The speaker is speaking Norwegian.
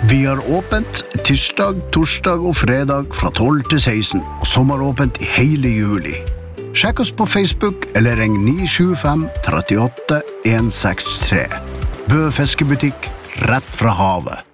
Vi har åpent tirsdag, torsdag og fredag fra 12 til 16, og sommeråpent i hele juli. Sjekk oss på Facebook eller ring 975 38 163. Bø fiskebutikk, rett fra havet.